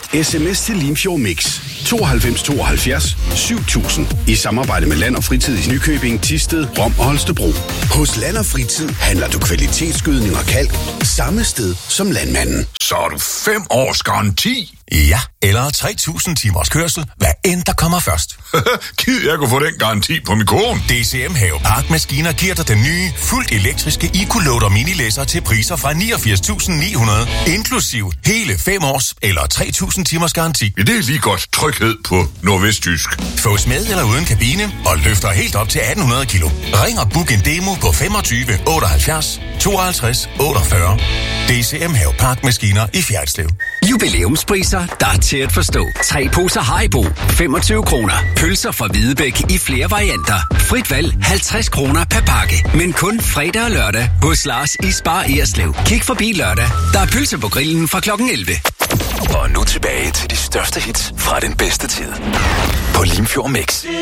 SMS til Limfjord Mix 92 72 7000 i samarbejde med Land og Fritid i Nykøbing, Thisted, Rom og Holstebro. Hos Land og Fritid handler du kvalitetsgødning og kalk samme sted som landmanden. Så er du 5 års garanti? Ja, eller 3.000 timers kørsel, hvad end der kommer først. Gid jeg kunne få den garanti på min kone. DCM Have Parkmaskiner giver dig den nye, fuldt elektriske EcoLoader minilæsser til priser fra 89.900, inklusiv hele 5 års eller 3.000 timers garanti. Ja, det er lige godt tryghed på nordvestjysk. Fås med eller uden kabine og løfter helt op til 1.800 kilo. Ring og book en demo på 25 78 52 48. DCM Have Parkmaskiner i Fjerritslev. Jubilæumspriser, der er til at forstå. 3 poser Haribo, 25 kroner. Pølser fra Hvidebæk i flere varianter. Frit valg, 50 kroner per pakke. Men kun fredag og lørdag hos Lars i Spar Ejerslev. Kig forbi lørdag. Der er pølser på grillen fra kl. 11. Og nu tilbage til de største hits fra den bedste tid. På Limfjord Mix.